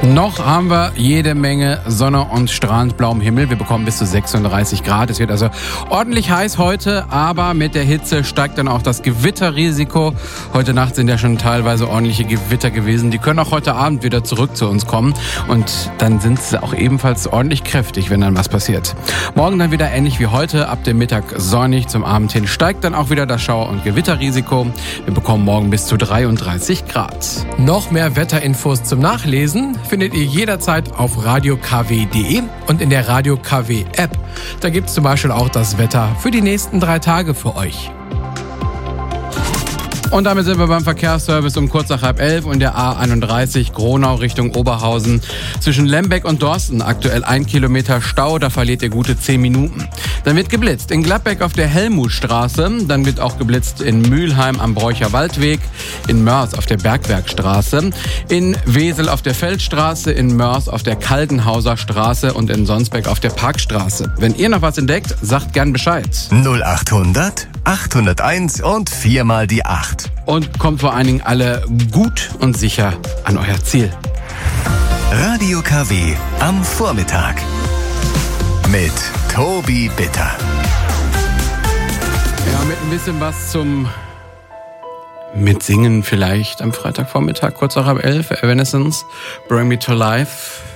Noch haben wir jede Menge Sonne und strahlend blauem Himmel. Wir bekommen bis zu 36 Grad. Es wird also ordentlich heiß heute, aber mit der Hitze steigt dann auch das Gewitterrisiko. Heute Nacht sind ja schon teilweise ordentliche Gewitter gewesen. Die können auch heute Abend wieder zurück zu uns kommen. Und dann sind sie auch ebenfalls ordentlich kräftig, wenn dann was passiert. Morgen dann wieder ähnlich wie heute, ab dem Mittag sonnig. Zum Abend hin steigt dann auch wieder das Schauer- und Gewitterrisiko. Wir bekommen morgen bis zu 33 Grad. Noch mehr Wetterinfos zum Nachlesen findet ihr jederzeit auf radiokw.de und in der Radio KW App. Da gibt es zum Beispiel auch das Wetter für die nächsten 3 Tage für euch. Und damit sind wir beim Verkehrsservice um kurz nach 10:30 und der A31 Gronau Richtung Oberhausen. Zwischen Lembeck und Dorsten aktuell 1 Kilometer Stau, da verliert ihr gute 10 Minuten. Dann wird geblitzt in Gladbeck auf der Helmutstraße, dann wird auch geblitzt in Mülheim am Bräucher Waldweg, in Mörs auf der Bergwerkstraße, in Wesel auf der Feldstraße, in Mörs auf der Kaldenhauser Straße und in Sonsbeck auf der Parkstraße. Wenn ihr noch was entdeckt, sagt gern Bescheid. 0800 801 und 4 mal die 8. Und kommt vor allen Dingen alle gut und sicher an euer Ziel. Radio KW am Vormittag mit Tobi Bitter. Ja, mit ein bisschen was zum Mitsingen vielleicht am Freitagvormittag, kurz nach 11:30, Evanescence, Bring Me to Life.